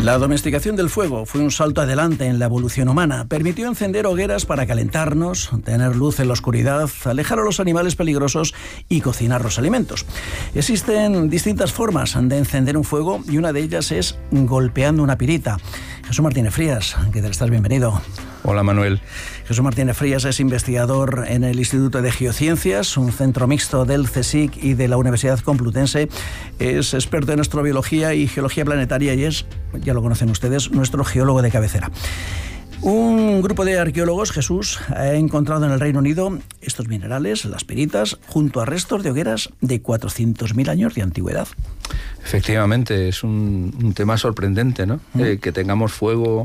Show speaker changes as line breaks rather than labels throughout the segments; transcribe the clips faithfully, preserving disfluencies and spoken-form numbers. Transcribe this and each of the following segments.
La domesticación del fuego fue un salto adelante en la evolución humana. Permitió encender hogueras para calentarnos, tener luz en la oscuridad, alejar a los animales peligrosos y cocinar los alimentos. Existen distintas formas de encender un fuego y una de ellas es golpeando una pirita. Jesús Martínez Frías, ¿qué tal estás? Bienvenido.
Hola, Manuel.
Jesús Martínez Frías es investigador en el Instituto de Geociencias, un centro mixto del CSIC y de la Universidad Complutense. Es experto en astrobiología y geología planetaria y es, ya lo conocen ustedes, nuestro geólogo de cabecera. Un grupo de arqueólogos, Jesús, ha encontrado en el Reino Unido estos minerales, las piritas, junto a restos de hogueras de cuatrocientos mil años de antigüedad.
Efectivamente, es un, un tema sorprendente, ¿no? Mm. Eh, que tengamos fuego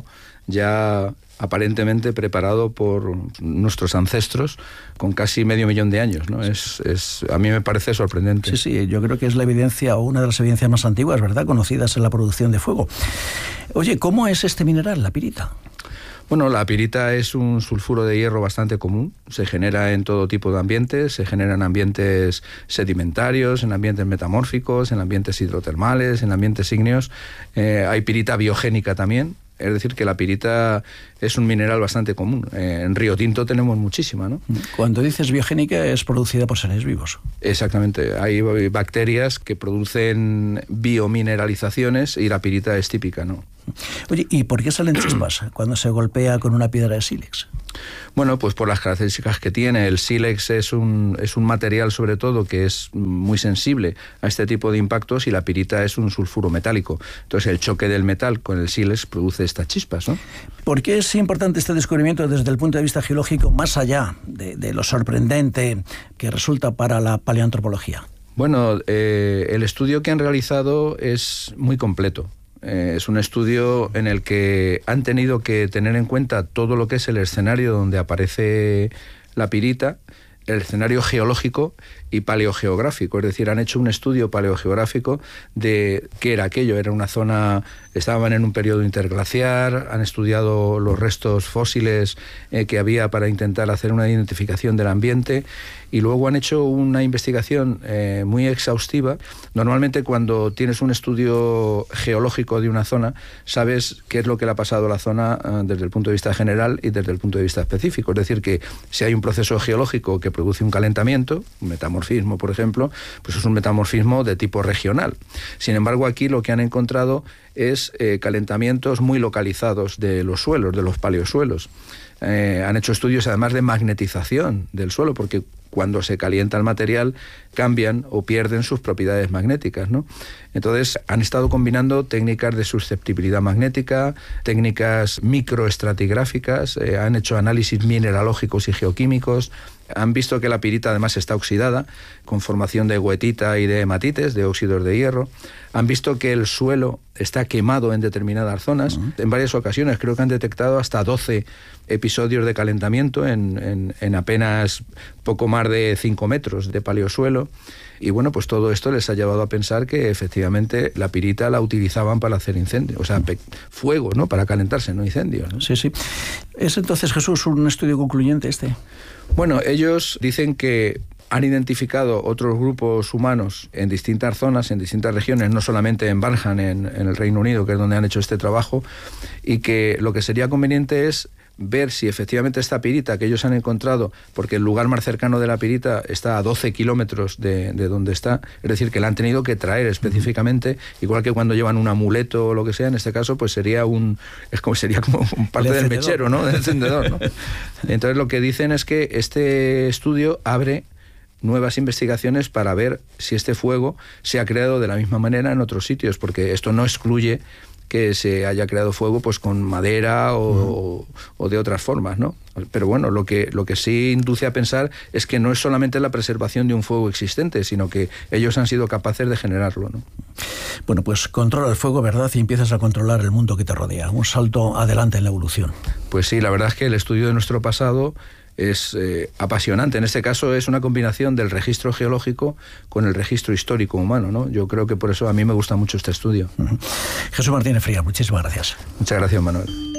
ya aparentemente preparado por nuestros ancestros con casi medio millón de años, ¿no? Es, es, a mí me parece sorprendente.
Sí, sí, yo creo que es la evidencia o una de las evidencias más antiguas, ¿verdad?, conocidas en la producción de fuego. Oye, ¿cómo es este mineral, la pirita?
Bueno, la pirita es un sulfuro de hierro bastante común, se genera en todo tipo de ambientes, se genera en ambientes sedimentarios, en ambientes metamórficos, en ambientes hidrotermales, en ambientes ígneos. Eh, hay pirita biogénica también. Es decir, que la pirita es un mineral bastante común. Eh, en Río Tinto tenemos muchísima, ¿no?
Cuando dices biogénica, es producida por seres vivos.
Exactamente. Hay bacterias que producen biomineralizaciones y la pirita es típica, ¿no?
Oye, ¿y por qué salen chispas cuando se golpea con una piedra de sílex?
Bueno, pues por las características que tiene. El sílex es un, es un material, sobre todo, que es muy sensible a este tipo de impactos y la pirita es un sulfuro metálico. Entonces, el choque del metal con el sílex produce estas chispas, ¿no?
¿Por qué es importante este descubrimiento desde el punto de vista geológico, más allá de, de lo sorprendente que resulta para la paleoantropología?
Bueno, eh, el estudio que han realizado es muy completo. Eh, es un estudio en el que han tenido que tener en cuenta todo lo que es el escenario donde aparece la pirita, el escenario geológico y paleogeográfico, es decir, han hecho un estudio paleogeográfico de qué era aquello. Era una zona, estaban en un periodo interglaciar, han estudiado los restos fósiles eh, que había para intentar hacer una identificación del ambiente y luego han hecho una investigación eh, muy exhaustiva. Normalmente cuando tienes un estudio geológico de una zona, sabes qué es lo que le ha pasado a la zona eh, desde el punto de vista general y desde el punto de vista específico. Es decir, que si hay un proceso geológico que produce un calentamiento, un metamorfismo, por ejemplo, pues es un metamorfismo de tipo regional. Sin embargo, aquí lo que han encontrado es eh, calentamientos muy localizados de los suelos, de los paleosuelos. Eh, han hecho estudios además de magnetización del suelo, porque cuando se calienta el material cambian o pierden sus propiedades magnéticas, ¿no? Entonces han estado combinando técnicas de susceptibilidad magnética, técnicas microestratigráficas, eh, han hecho análisis mineralógicos y geoquímicos, han visto que la pirita además está oxidada con formación de goetita y de hematites, de óxidos de hierro. Han visto que el suelo está quemado en determinadas zonas. Uh-huh. En varias ocasiones creo que han detectado hasta doce episodios de calentamiento en, en, en apenas poco más de cinco metros de paleosuelo. Y bueno, pues todo esto les ha llevado a pensar que efectivamente la pirita la utilizaban para hacer incendios, o sea, pe- fuego, ¿no? Para calentarse, no incendios, ¿no?
Sí, sí. ¿Es entonces, Jesús, un estudio concluyente este?
Bueno, ellos dicen que han identificado otros grupos humanos en distintas zonas, en distintas regiones, no solamente en Barham, en, en el Reino Unido, que es donde han hecho este trabajo, y que lo que sería conveniente es ver si efectivamente esta pirita que ellos han encontrado, porque el lugar más cercano de la pirita está a doce kilómetros de, de donde está, es decir, que la han tenido que traer específicamente, igual que cuando llevan un amuleto o lo que sea, en este caso pues sería un es como sería como un parte del mechero, ¿no? Del encendedor, ¿no? Entonces lo que dicen es que este estudio abre nuevas investigaciones para ver si este fuego se ha creado de la misma manera en otros sitios, porque esto no excluye que se haya creado fuego pues con madera o, uh-huh. o, o de otras formas, ¿no? Pero bueno, lo que, lo que sí induce a pensar es que no es solamente la preservación de un fuego existente, sino que ellos han sido capaces de generarlo, ¿no?
Bueno, pues controla el fuego, ¿verdad? Y empiezas a controlar el mundo que te rodea. Un salto adelante en la evolución.
Pues sí, la verdad es que el estudio de nuestro pasado es eh, apasionante. En este caso es una combinación del registro geológico con el registro histórico humano, ¿no? Yo creo que por eso a mí me gusta mucho este estudio.
Uh-huh. Jesús Martínez Frías, muchísimas gracias.
Muchas gracias, Manuel.